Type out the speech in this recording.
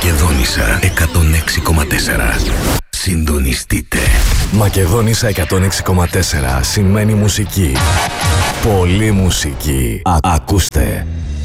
Μακεδόνισσα 106,4. Συντονιστείτε. Μακεδόνισσα 106,4 σημαίνει μουσική. Πολύ μουσική. Ακούστε.